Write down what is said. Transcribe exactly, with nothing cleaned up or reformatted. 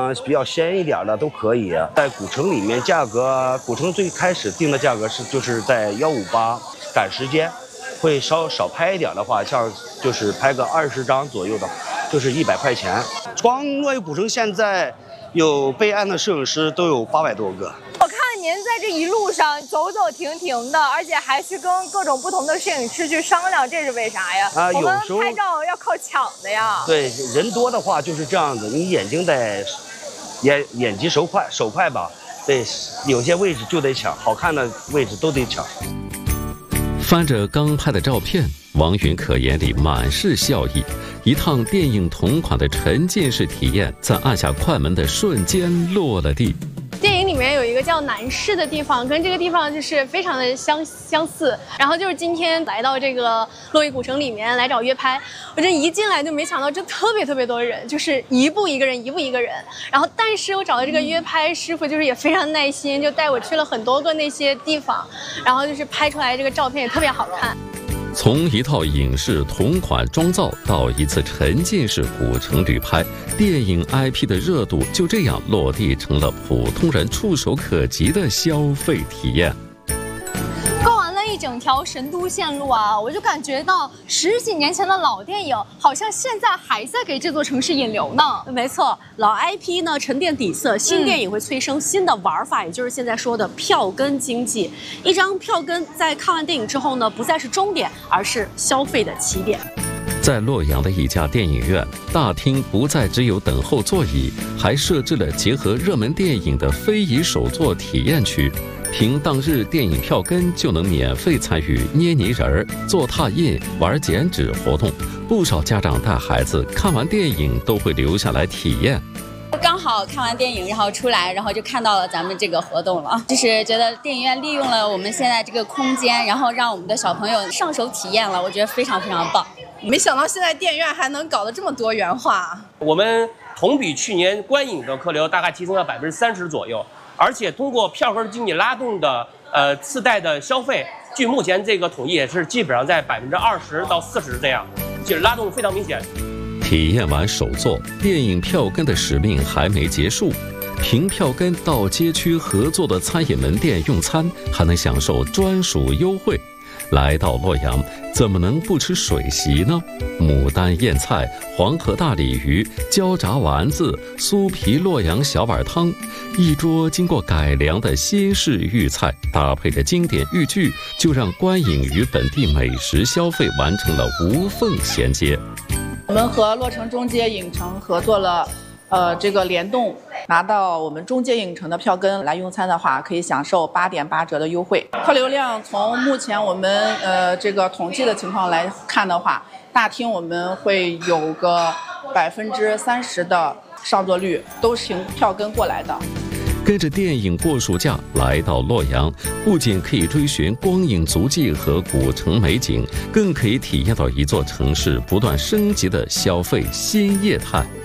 想比较鲜一点的都可以。在古城里面，价格古城最开始定的价格是就是在幺五八，赶时间会稍少拍一点的话，像就是拍个二十张左右的，就是一百块钱。光洛阳古城现在有备案的摄影师都有八百多个。 我看您在这一路上走走停停的，而且还去跟各种不同的摄影师去商量，这是为啥呀？ 啊， 我们有时候拍照要靠抢的呀。 对，人多的话就是这样子，你眼睛得眼眼疾手快手快吧。对，有些位置就得抢，好看的位置都得抢。 翻着刚拍的照片，王云可眼里满是笑意。一趟电影同款的沉浸式体验，在按下快门的瞬间落了地。 电影里面有一个叫南市的地方，跟这个地方就是非常的相相似。然后就是今天来到这个洛邑古城里面来找约拍，我这一进来就没想到这特别特别多人，就是一步一个人，一步一个人。然后但是我找的这个约拍师傅就是也非常耐心，就带我去了很多个那些地方，然后就是拍出来这个照片也特别好看。 从一套影视同款妆造到一次沉浸式古城旅拍，电影 I P 的热度就这样落地成了普通人触手可及的消费体验。 逛完了一整条神都线路啊，我就感觉到十几年前的老电影好像现在还在给这座城市引流呢。 没错，老 I P 呢沉淀底色，新电影会催生新的玩法，也就是现在说的票根经济。一张票根在看完电影之后呢，不再是终点，而是消费的起点。 在洛阳的一家电影院，大厅不再只有等候座椅，还设置了结合热门电影的非遗手作体验区。凭当日电影票根就能免费参与捏泥人儿、做拓印、玩剪纸活动。不少家长带孩子看完电影都会留下来体验。 刚好看完电影，然后出来，然后就看到了咱们这个活动了，就是觉得电影院利用了我们现在这个空间，然后让我们的小朋友上手体验了，我觉得非常非常棒。 没想到现在电影院还能搞得这么多元化。 我们同比去年观影的客流大概提升了百分之三十左右，而且通过票根经济拉动的呃次贷的消费，据目前这个统计也是基本上在百分之二十到四十这样，就是拉动非常明显。 体验完手作，电影票根的使命还没结束。凭票根到街区合作的餐饮门店用餐，还能享受专属优惠。来到洛阳，怎么能不吃水席呢？牡丹燕菜、黄河大鲤鱼、焦炸丸子、酥皮洛阳小碗汤，一桌经过改良的新式豫菜，搭配着经典豫剧，就让观影与本地美食消费完成了无缝衔接。 我们和洛城中街影城合作了呃，这个联动，拿到我们中街影城的票根来用餐的话，可以享受八点八折的优惠。客流量从目前我们呃这个统计的情况来看的话，大厅我们会有个百分之三十的上座率，都是凭票根过来的。 跟着电影过暑假来到洛阳，不仅可以追寻光影足迹和古城美景，更可以体验到一座城市不断升级的消费新业态。